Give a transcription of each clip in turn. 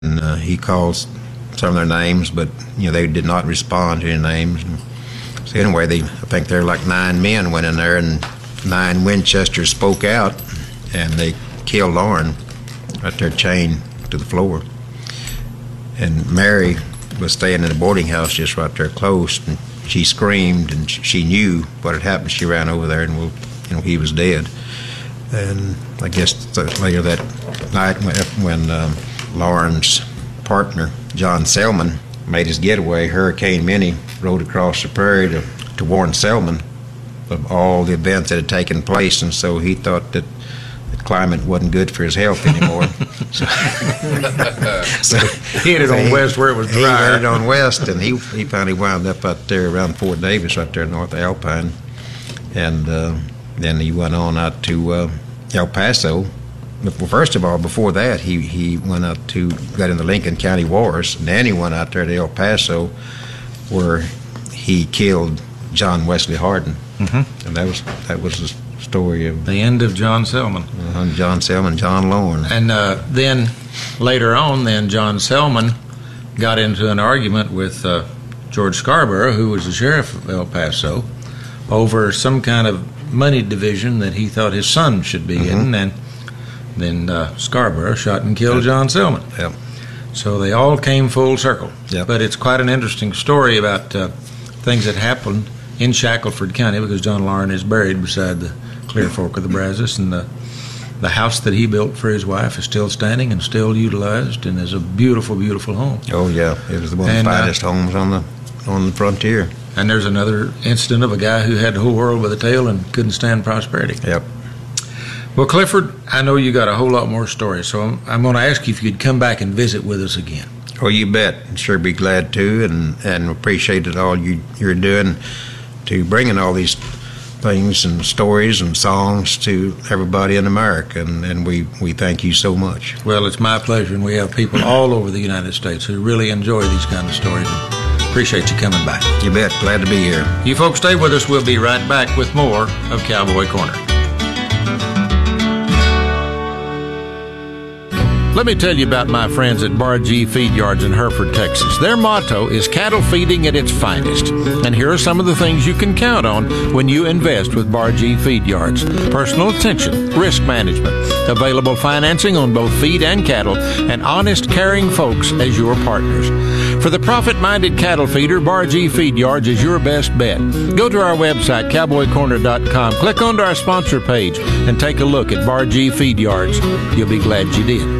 And he called some of their names, but they did not respond to any names. And so anyway, I think there were like 9 men went in there, and 9 Winchesters spoke out, and they killed Lauren right there, chained to the floor. And Mary was staying in the boarding house just right there close, and she screamed, and she knew what had happened. She ran over there, and he was dead. And I guess later that night, when Lauren's partner, John Selman, made his getaway, Hurricane Minnie rode across the prairie to warn Selman of all the events that had taken place, and so he thought that the climate wasn't good for his health anymore. so he headed on west where it was dry. He headed on west, and he finally wound up out there around Fort Davis, right there north of Alpine, and then he went on out to El Paso. Well, first of all, before that, he went out got in the Lincoln County Wars, and then he went out there to El Paso, where he killed John Wesley Hardin, and that was the story of the end of John Selman. John Selman, John Lauren, and then later on, John Selman got into an argument with George Scarborough, who was the sheriff of El Paso, over some kind of money division that he thought his son should be in, and then Scarborough shot and killed John Selman. Yep. So they all came full circle. Yep. But it's quite an interesting story about things that happened in Shackelford County, because John Lauren is buried beside the Clear Fork of the Brazos, and the house that he built for his wife is still standing and still utilized, and is a beautiful, beautiful home. Oh yeah, it was one of the finest homes on the frontier. And there's another incident of a guy who had the whole world with a tail and couldn't stand prosperity. Yep. Well, Clifford, I know you got a whole lot more stories, so I'm going to ask you if you'd come back and visit with us again. Oh, you bet. I'd sure be glad to, and appreciate it all you're doing to bringing all these things and stories and songs to everybody in America, and we thank you so much. Well, it's my pleasure, and we have people all over the United States who really enjoy these kind of stories. Appreciate you coming back. You bet. Glad to be here. You folks stay with us. We'll be right back with more of Cowboy Corner. Let me tell you about my friends at Bar G Feed Yards in Hereford, Texas. Their motto is cattle feeding at its finest. And here are some of the things you can count on when you invest with Bar G Feed Yards. Personal attention, risk management, available financing on both feed and cattle, and honest, caring folks as your partners. For the profit-minded cattle feeder, Bar G Feed Yards is your best bet. Go to our website, cowboycorner.com, click onto our sponsor page, and take a look at Bar G Feed Yards. You'll be glad you did.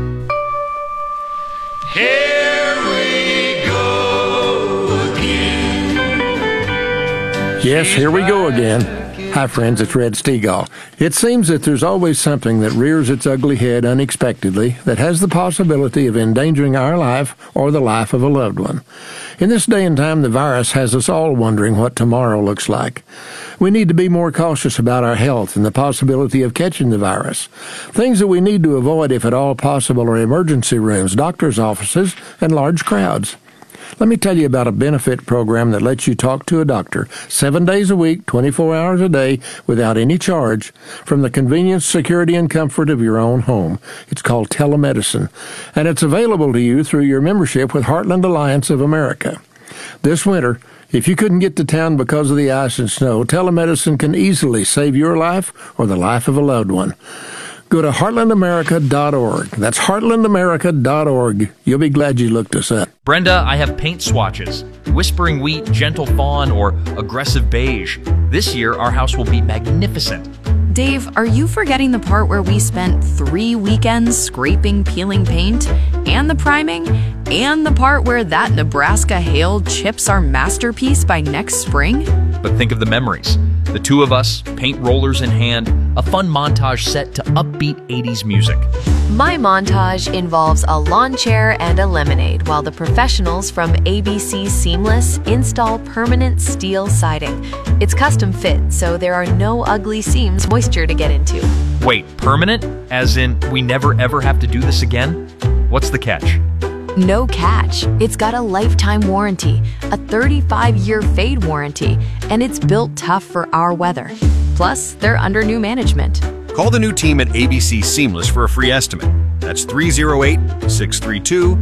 Here we go again. Yes, here we go again. Hi, friends, it's Red Stegall. It seems that there's always something that rears its ugly head unexpectedly that has the possibility of endangering our life or the life of a loved one. In this day and time, the virus has us all wondering what tomorrow looks like. We need to be more cautious about our health and the possibility of catching the virus. Things that we need to avoid, if at all possible, are emergency rooms, doctors' offices, and large crowds. Let me tell you about a benefit program that lets you talk to a doctor 7 days a week, 24 hours a day, without any charge, from the convenience, security, and comfort of your own home. It's called telemedicine, and it's available to you through your membership with Heartland Alliance of America. This winter, if you couldn't get to town because of the ice and snow, telemedicine can easily save your life or the life of a loved one. Go to heartlandamerica.org. That's heartlandamerica.org. You'll be glad you looked us up. Brenda, I have paint swatches. Whispering Wheat, Gentle Fawn, or Aggressive Beige. This year, our house will be magnificent. Dave, are you forgetting the part where we spent 3 weekends scraping, peeling paint, and the priming, and the part where that Nebraska hail chips our masterpiece by next spring? But think of the memories. The two of us, paint rollers in hand, a fun montage set to upbeat 80s music. My montage involves a lawn chair and a lemonade while the professionals from ABC Seamless install permanent steel siding. It's custom fit, so there are no ugly seams, moisture to get into. Wait, permanent? As in, we never ever have to do this again? What's the catch? No catch. It's got a lifetime warranty, a 35-year fade warranty, and it's built tough for our weather. Plus, they're under new management. Call the new team at ABC Seamless for a free estimate. That's 308 632